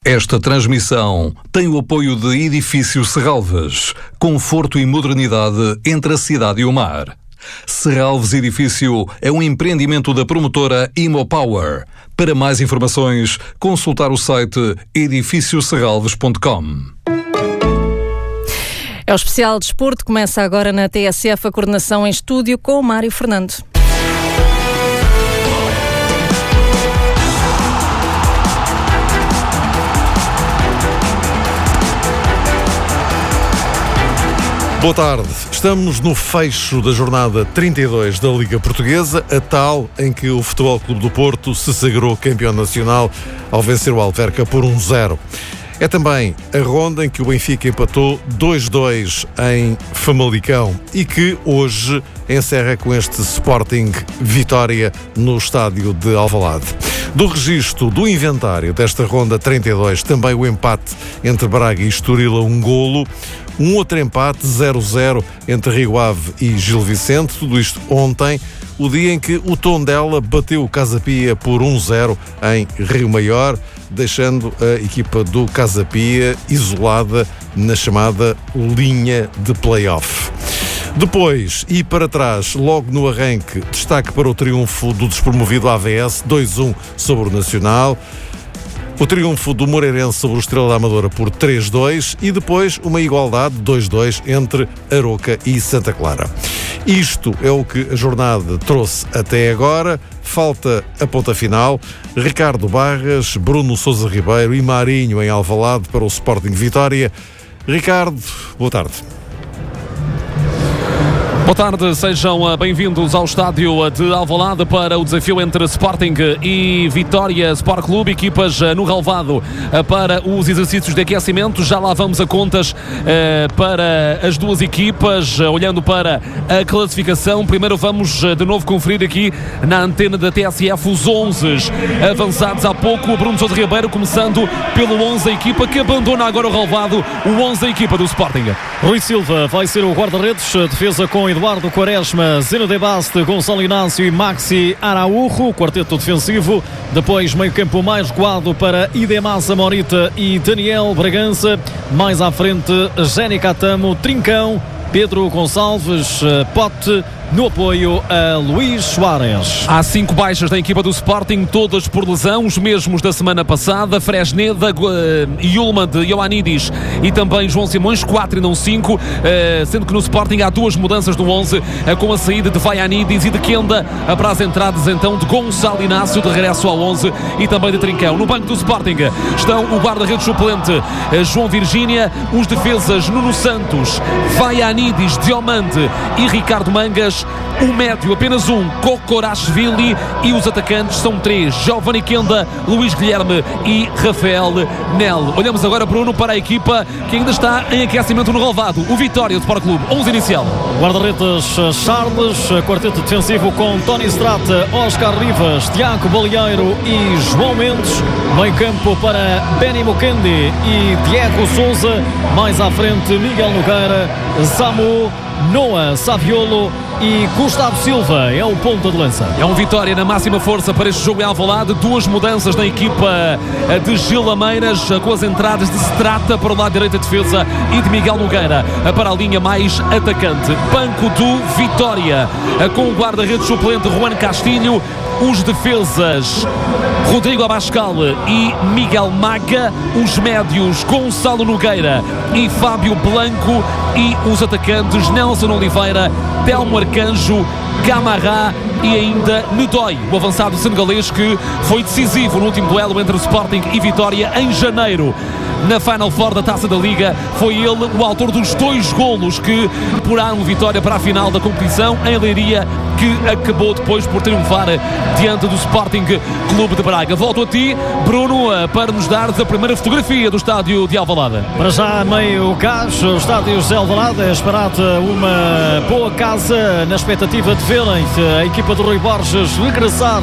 Esta transmissão tem o apoio de Edifício Serralves, conforto e modernidade entre a cidade e o mar. Serralves Edifício é um empreendimento da promotora Imopower. Para mais informações, consultar o site edifícioserralves.com. É o especial desporto, começa agora na TSF a coordenação em estúdio com o Mário Fernando. Boa tarde. Estamos no fecho da jornada 32 da Liga Portuguesa, a tal em que o Futebol Clube do Porto se sagrou campeão nacional ao vencer o Alverca por 1-0. É também a ronda em que o Benfica empatou 2-2 em Famalicão e que hoje encerra com este Sporting Vitória no estádio de Alvalade. Do registro do inventário desta ronda 32, também o empate entre Braga e Estoril a 1-golo, um outro empate 0-0 entre Rio Ave e Gil Vicente, tudo isto ontem, o dia em que o Tondela bateu o Casa Pia por 1-0 em Rio Maior, deixando a equipa do Casa Pia isolada na chamada linha de play-off. Depois, e para trás, logo no arranque, destaque para o triunfo do despromovido AVS, 2-1 sobre o Nacional, o triunfo do Moreirense sobre o Estrela da Amadora por 3-2 e depois uma igualdade 2-2 entre Aroca e Santa Clara. Isto é o que a jornada trouxe até agora. Falta a ponta final. Ricardo Barras, Bruno Sousa Ribeiro e Marinho em Alvalade para o Sporting Vitória. Ricardo, boa tarde. Boa tarde, sejam bem-vindos ao estádio de Alvalade para o desafio entre Sporting e Vitória Sport Clube, equipas no relvado para os exercícios de aquecimento. Já lá vamos a contas para as duas equipas, olhando para a classificação. Primeiro vamos de novo conferir aqui na antena da TSF os 11 avançados há pouco. O Bruno Sousa Ribeiro começando pelo 11 a equipa que abandona agora o relvado, o 11 a equipa do Sporting. Rui Silva vai ser o guarda-redes, defesa com Eduardo Quaresma, Zeno de Baste, Gonçalo Inácio e Maxi Araújo, quarteto defensivo. Depois meio campo mais recuado para Idemassa Morita e Daniel Bragança. Mais à frente, Jenny Catamo, Trincão, Pedro Gonçalves, Pote, no apoio a Luís Soares. Há 5 baixas da equipa do Sporting, todas por lesão, os mesmos da semana passada. Fresneda, Yulman de Ioannidis e também João Simões, 4 e não 5, sendo que no Sporting há 2 mudanças do 11, com a saída de Vaianidis e de Kenda, para as entradas então de Gonçalo Inácio, de regresso ao 11, e também de Trincão. No banco do Sporting estão o guarda-redes suplente João Virgínia, os defesas Nuno Santos, Vaianidis, Diomande e Ricardo Mangas. O médio apenas um, Kokorashvili, e os atacantes são 3, Giovanni Kenda, Luís Guilherme e Rafael Nel. Olhamos agora, Bruno, para a equipa que ainda está em aquecimento no relvado, o Vitória Sport Clube, 11 inicial. Guarda-redes Charles, quarteto defensivo com Tony Strata, Oscar Rivas, Tiago Balieiro e João Mendes. Meio campo para Benny Mukendi e Diego Souza. Mais à frente, Miguel Nogueira, Zamu, Noah Saviolo e Gustavo Silva é o ponta de lança. É um Vitória na máxima força para este jogo em Alvalade. 2 mudanças na equipa de Gil Lameiras, com as entradas de Strata para o lado direito da defesa e de Miguel Nogueira para a linha mais atacante. Banco do Vitória, com o guarda-redes suplente Juan Castilho, os defesas Rodrigo Abascal e Miguel Maga, os médios Gonçalo Nogueira e Fábio Blanco, e os atacantes Nelson Oliveira, Telmo Arcanjo, Gamarra e ainda Nedói, o avançado senegalês que foi decisivo no último duelo entre Sporting e Vitória em janeiro. Na Final Four da Taça da Liga, foi ele o autor dos 2 golos que apuraram o Vitória para a final da competição em Leiria, que acabou depois por triunfar diante do Sporting Clube de Braga. Volto a ti, Bruno, para nos dares a primeira fotografia do estádio de Alvalade. Para já meio gás, o estádio de Alvalade é esperado uma boa casa, na expectativa de verem a equipa do Rui Borges regressar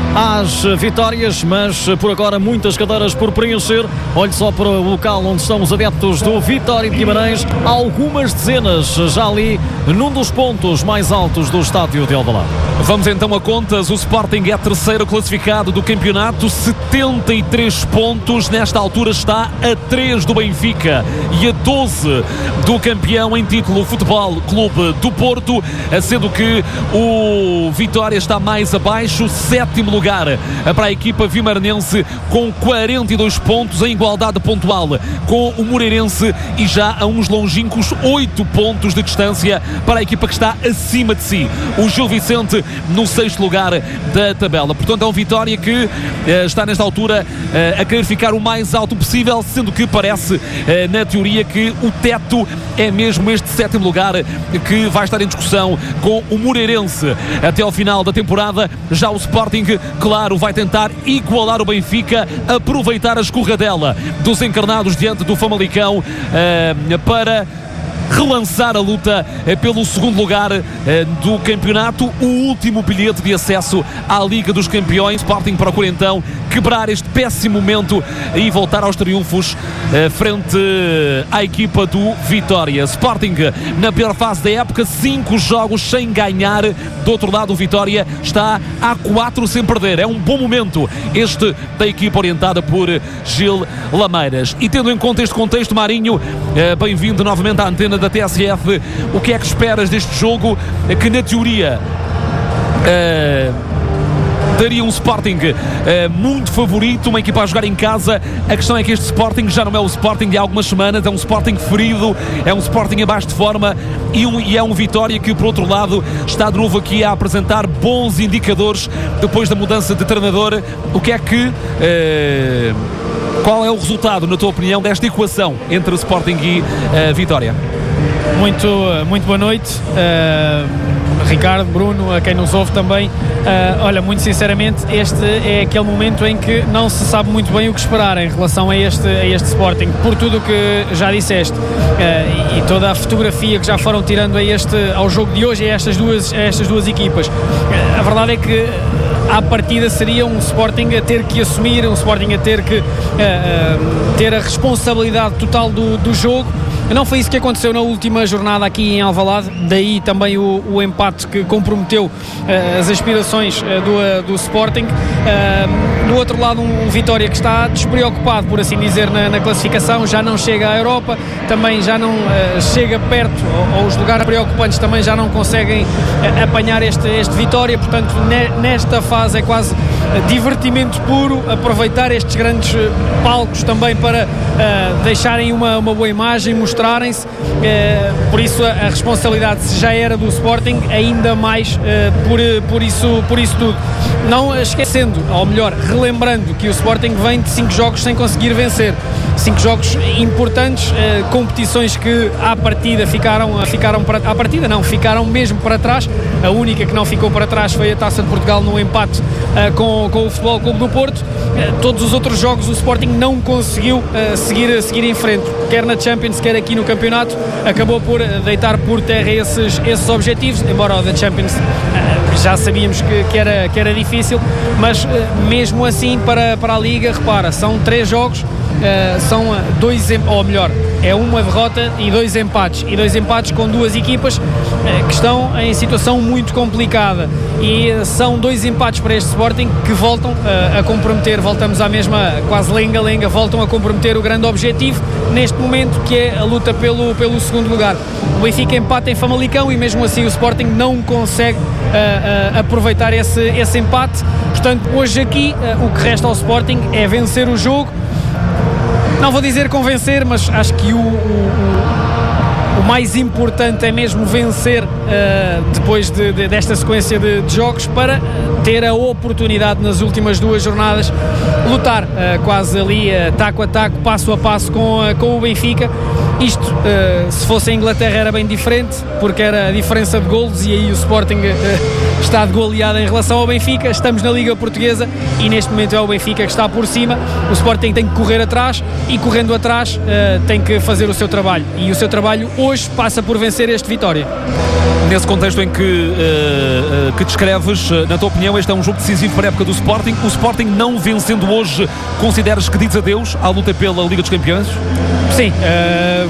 às vitórias, mas por agora muitas cadeiras por preencher. Olhe só para o local onde estão os adeptos do Vitória de Guimarães, algumas dezenas já ali num dos pontos mais altos do estádio de Alvalade. Vamos então a contas. O Sporting é terceiro classificado do campeonato, 73 pontos. Nesta altura está a 3 do Benfica e a 12 do campeão em título, o Futebol Clube do Porto, sendo que o Vitória está mais abaixo, 7º lugar para a equipa vimaranense com 42 pontos, em igualdade pontual com o Moreirense e já a uns longínquos 8 pontos de distância para a equipa que está acima de si, o Gil Vicente, no 6º lugar da tabela. Portanto, é um Vitória que está nesta altura a querer ficar o mais alto possível, sendo que parece na teoria que o teto é mesmo este 7º lugar que vai estar em discussão com o Moreirense até ao final da temporada. Já o Sporting, claro, vai tentar igualar o Benfica, aproveitar a escorradela dos encarnados diante do Famalicão para relançar a luta pelo 2º lugar do campeonato, o último bilhete de acesso à Liga dos Campeões. Sporting procura então quebrar este péssimo momento e voltar aos triunfos frente à equipa do Vitória. Sporting na pior fase da época, 5 jogos sem ganhar. Do outro lado, o Vitória está a 4 sem perder. É um bom momento este da equipa orientada por Gil Lameiras. E tendo em conta este contexto, Marinho, bem-vindo novamente à antena da TSF. O que é que esperas deste jogo que na teoria daria um Sporting muito favorito, uma equipa a jogar em casa? A questão é que este Sporting já não é o Sporting de há algumas semanas, é um Sporting ferido, é um Sporting abaixo de forma e é um Vitória que, por outro lado, está de novo aqui a apresentar bons indicadores depois da mudança de treinador. O que é que qual é o resultado, na tua opinião, desta equação entre o Sporting e Vitória? Muito boa noite, Ricardo, Bruno, a quem nos ouve também. Olha, muito sinceramente, este é aquele momento em que não se sabe muito bem o que esperar em relação a este Sporting, por tudo o que já disseste, e toda a fotografia que já foram tirando ao jogo de hoje, a estas duas equipas. A verdade é que à partida seria um Sporting a ter que assumir, um Sporting a ter que ter a responsabilidade total do jogo. Não foi isso que aconteceu na última jornada aqui em Alvalade, daí também o empate que comprometeu as aspirações do Sporting. Do outro lado, um Vitória que está despreocupado, por assim dizer, na classificação, já não chega à Europa, também já não chega perto, ou os lugares preocupantes também já não conseguem apanhar este Vitória. Portanto, nesta fase é quase divertimento puro, aproveitar estes grandes palcos também para deixarem uma boa imagem, mostrarem-se. Por isso a responsabilidade, se já era do Sporting, ainda mais por isso tudo. Não esquecendo, ou melhor, relembrando que o Sporting vem de 5 jogos sem conseguir vencer. 5 jogos importantes, competições que à partida ficaram mesmo para trás. A única que não ficou para trás foi a Taça de Portugal no empate com o Futebol Clube do Porto. Todos os outros jogos o Sporting não conseguiu seguir em frente, quer na Champions, quer aqui no campeonato. Acabou por deitar por terra esses objetivos, embora o da Champions já sabíamos que era difícil, mas mesmo assim para a Liga, repara, são 3 jogos, são 2, ou melhor, é uma derrota e 2 empates, com 2 equipas que estão em situação muito complicada, e são 2 empates para este Sporting que voltam a comprometer, voltamos à mesma quase lenga-lenga, voltam a comprometer o grande objetivo neste momento, que é a luta pelo 2º lugar. O Benfica empata em Famalicão e mesmo assim o Sporting não consegue aproveitar esse empate. Portanto, hoje aqui o que resta ao Sporting é vencer o jogo. Não vou dizer convencer, mas acho que o mais importante é mesmo vencer depois desta sequência de jogos, para ter a oportunidade nas últimas 2 jornadas lutar quase ali taco a taco, passo a passo com o Benfica. Isto, se fosse a Inglaterra, era bem diferente, porque era a diferença de golos, e aí o Sporting está de goleada em relação ao Benfica. Estamos na Liga Portuguesa e neste momento é o Benfica que está por cima. O Sporting tem que correr atrás, e correndo atrás tem que fazer o seu trabalho, e o seu trabalho hoje passa por vencer este Vitória. Nesse contexto em que descreves, na tua opinião, este é um jogo decisivo para a época do Sporting. O Sporting não vencendo hoje, consideras que diz adeus à luta pela Liga dos Campeões? Sim,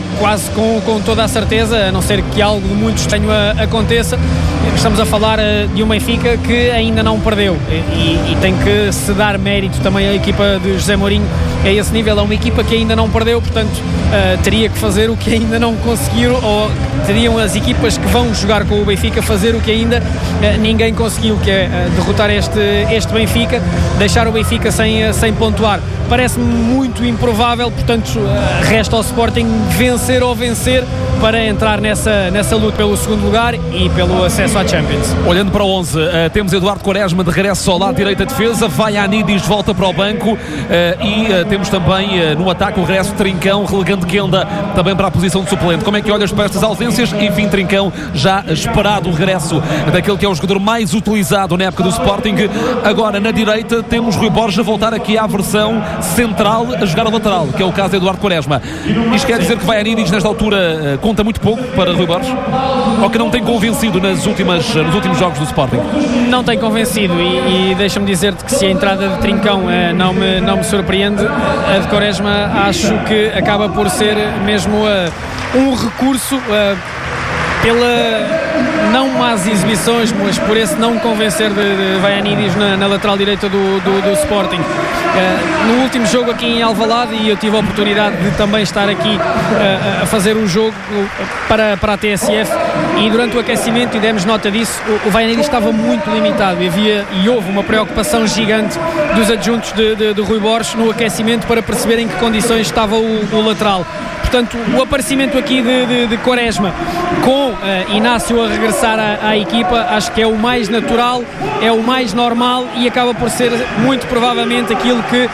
quase com toda a certeza, a não ser que algo muito estranho aconteça. Estamos a falar de um Benfica que ainda não perdeu e tem que se dar mérito também à equipa de José Mourinho a esse nível. É uma equipa que ainda não perdeu, portanto teria que fazer o que ainda não conseguiram, ou teriam as equipas que vão jogar com o Benfica fazer o que ainda ninguém conseguiu, que é derrotar este Benfica, deixar o Benfica sem pontuar. Parece-me muito improvável, portanto resta ao Sporting vencer ou vencer para entrar nessa luta pelo segundo lugar e pelo acesso à Champions. Olhando para o 11, temos Eduardo Quaresma de regresso ao lado direito da defesa, Vaianidis de volta para o banco e temos também no ataque o regresso de Trincão, relegando Kenda também para a posição de suplente. Como é que olhas para estas ausências? Enfim, Trincão já esperado o regresso daquele que é o jogador mais utilizado na época do Sporting. Agora na direita temos Rui Borges a voltar aqui à versão central, a jogar a lateral, que é o caso de Eduardo Quaresma. Isto quer dizer que Vaianidis nesta altura conta muito pouco para Rui Borges? Ou que não tem convencido nos últimos jogos do Sporting? Não tem convencido e deixa-me dizer-te que se a entrada de Trincão não me surpreende, a de Quaresma acho que acaba por ser mesmo um recurso pela não más exibições, mas por esse não convencer de Vaianidis na lateral direita do Sporting. No último jogo aqui em Alvalade, e eu tive a oportunidade de também estar aqui a fazer um jogo para a TSF, e durante o aquecimento, e demos nota disso, o Vaianidis estava muito limitado e houve uma preocupação gigante dos adjuntos de Rui Borges no aquecimento para perceber em que condições estava o lateral. Portanto, o aparecimento aqui de Quaresma com Inácio a regressar à equipa, acho que é o mais natural, é o mais normal e acaba por ser muito provavelmente aquilo que